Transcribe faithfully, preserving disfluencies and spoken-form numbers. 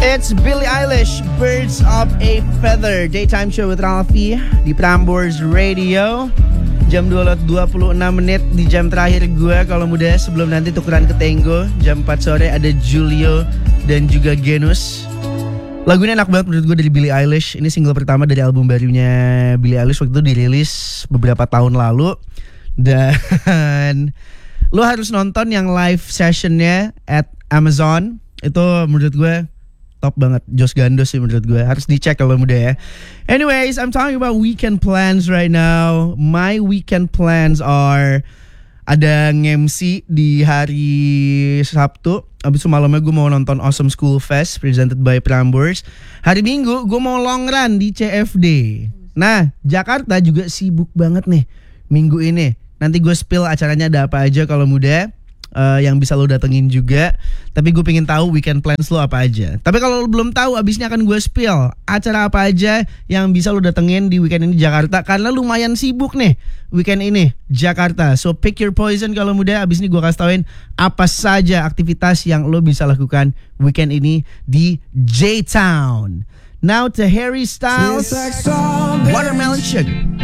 It's Billie Eilish, Birds of a Feather. Daytime show with Ralphie di Prambors Radio. Jam dua lewat dua puluh enam menit di jam terakhir gue kalau muda sebelum nanti tukeran ke Tango. Jam empat sore ada Julio dan juga Genus. Lagunya enak banget menurut gue dari Billie Eilish. Ini single pertama dari album barunya Billie Eilish. Waktu itu dirilis beberapa tahun lalu. Dan lo harus nonton yang live sessionnya at Amazon. Itu menurut gue top banget. Jos Gandos sih menurut gue. Harus dicek kalau muda ya. Anyways, I'm talking about weekend plans right now. My weekend plans are ada nge-M C di hari Sabtu. Abis itu malamnya gue mau nonton Awesome School Fest presented by Prambors. Hari Minggu gue mau long run di C F D. Nah, Jakarta juga sibuk banget nih minggu ini. Nanti gue spill acaranya ada apa aja kalau muda. Uh, yang bisa lo datengin juga. Tapi gue pengen tahu weekend plans lo apa aja. Tapi kalau lo belum tahu, abisnya akan gue spill acara apa aja yang bisa lo datengin di weekend ini Jakarta. Karena lumayan sibuk nih weekend ini Jakarta. So pick your poison kalau muda. Abis ini gue kasih tauin apa saja aktivitas yang lo bisa lakukan weekend ini di J-Town. Now to Harry Styles, Watermelon Sugar.